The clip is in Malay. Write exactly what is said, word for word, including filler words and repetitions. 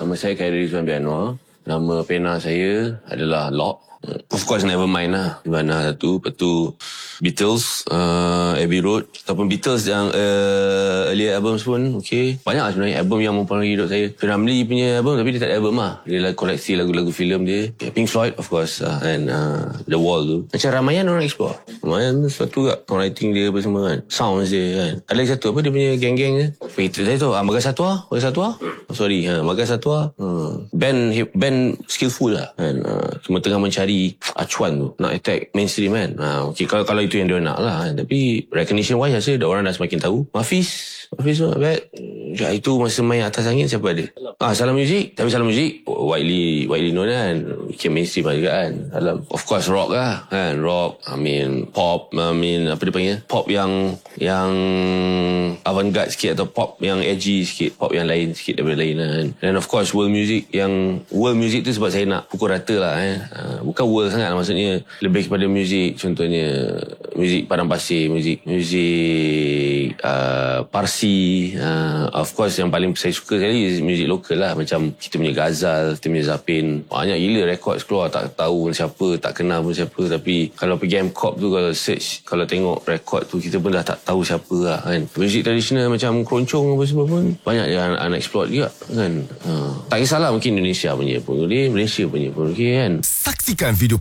Nama saya Khairi Rizwan bin Anwar. Nama pena saya adalah Lock. Of course Nevermind lah. Di mana satu. Lepas tu Beatles, uh, Abbey Road. Ataupun Beatles yang uh, earlier albums pun okay. Banyak lah sebenarnya album yang mempengaruhi hidup saya. Ramli punya album tapi dia tak ada album lah. Dia lah koleksi lagu-lagu filem dia. Pink Floyd of course uh, and uh, The Wall tu. Macam Ramayana orang explore. Ramayana tu sesuatu kat songwriting dia apa semua kan. Sounds dia kan. Ada lagi satu apa dia punya geng-geng dia. Itu saya tahu. Ah, Magas Satwa. Magas Satwa. Oh, sorry. Ha, Magas Satwa. Hmm. Band band skillful lah kan. Uh, cuma tengah mencari acuan tu. Nak attack mainstream kan. Uh, okay, kalau, kalau itu yang dia nak lah kan. Tapi recognition wise rasa orang dah semakin tahu. Hafiz. Hafiz tu bet. Ya, itu masa main Atas Angin siapa ada? Ah, Salam Music. Tapi Salam Music widely widely known kan. Bikin mainstream lah juga kan. Dalam of course rock lah kan. Rock. I mean pop. I mean apa dia panggil? Pop yang yang avant-garde sikit atau pop yang edgy sikit. Pop yang lain sikit daripada lain lah kan. Dan of course world music yang world music tu sebab saya nak pukul rata lah eh. Uh, bukan world sangat lah, maksudnya lebih kepada muzik. Contohnya muzik Padang Pasir, muzik muzik uh, Parsi. Uh, of course yang paling saya suka sekali is muzik lokal lah. Macam kita punya Ghazal, kita punya Zapin. Banyak gila record keluar, tak tahu siapa, tak kenal pun siapa. Tapi kalau pergi M C O P tu, kalau search, kalau tengok record tu, kita pun dah tak tahu siapa lah kan. Muzik tradisional macam keroncong apa semua pun banyak yang unexplored juga kan. Uh, tak kisahlah mungkin Indonesia punya pun boleh, Malaysia punya pun okey kan. Saksikan video